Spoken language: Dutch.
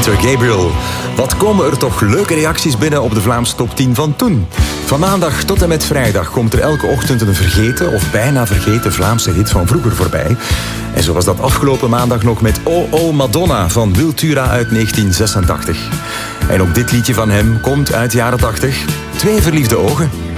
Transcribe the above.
Peter Gabriel. Wat komen er toch leuke reacties binnen op de Vlaamse top 10 van toen. Van maandag tot en met vrijdag komt er elke ochtend een vergeten of bijna vergeten Vlaamse hit van vroeger voorbij. En zo was dat afgelopen maandag nog met Oh Oh Madonna van Wiltura uit 1986. En ook dit liedje van hem komt uit de jaren 80. 2 verliefde ogen.